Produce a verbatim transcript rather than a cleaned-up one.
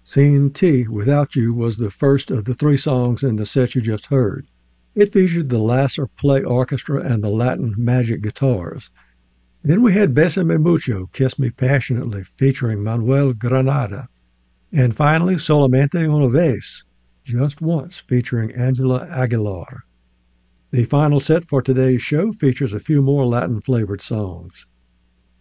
Scene T, Without You, was the first of the three songs in the set you just heard. It featured the Lasser Play Orchestra and the Latin Magic Guitars. Then we had Bésame Mucho, Kiss Me Passionately, featuring Manuel Granada. And finally, Solamente una vez, Just Once, featuring Angela Aguilar. The final set for today's show features a few more Latin-flavored songs.